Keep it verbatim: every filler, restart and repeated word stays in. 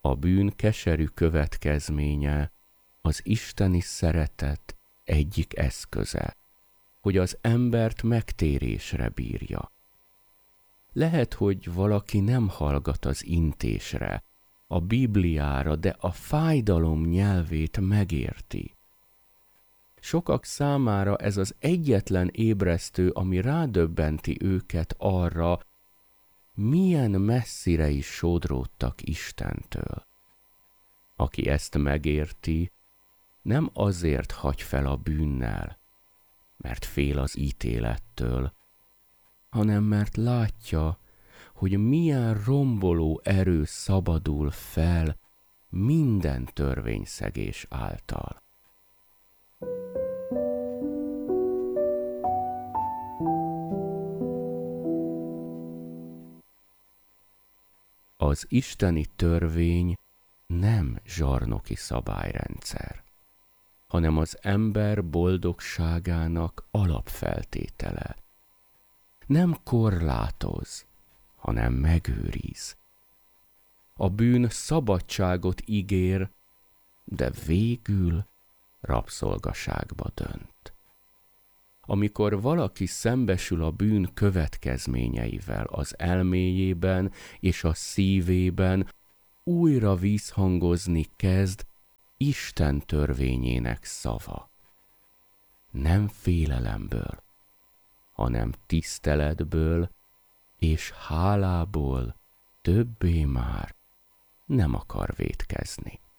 A bűn keserű következménye az isteni szeretet egyik eszköze, hogy az embert megtérésre bírja. Lehet, hogy valaki nem hallgat az intésre, a Bibliára, de a fájdalom nyelvét megérti. Sokak számára ez az egyetlen ébresztő, ami rádöbbenti őket arra, milyen messzire is sodródtak Istentől. Aki ezt megérti, nem azért hagy fel a bűnnel, mert fél az ítélettől, hanem mert látja, hogy milyen romboló erő szabadul fel minden törvényszegés által. Az isteni törvény nem zsarnoki szabályrendszer, hanem az ember boldogságának alapfeltétele. Nem korlátoz, hanem megőriz. A bűn szabadságot ígér, de végül rabszolgaságba dönt. Amikor valaki szembesül a bűn következményeivel az elméjében és a szívében, újra vízhangozni kezd Isten törvényének szava. Nem félelemből, hanem tiszteletből és hálából többé már nem akar vétkezni.